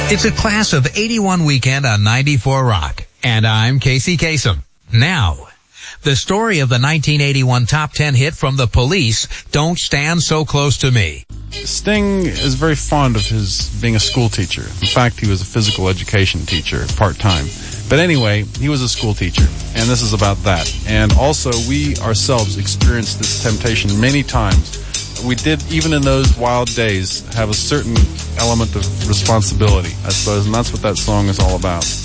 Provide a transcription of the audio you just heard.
It's a Class of 81 weekend on 94 Rock, and I'm Casey Kasem. Now, the story of the 1981 top 10 hit from The Police, Don't Stand So Close to Me. Sting is very fond of his being a school teacher. In fact, he was a physical education teacher, part-time. But anyway, he was a school teacher, and this is about that. And also, we ourselves experienced this temptation many times. We did, even in those wild days, have a certain element of responsibility, I suppose, and that's what that song is all about.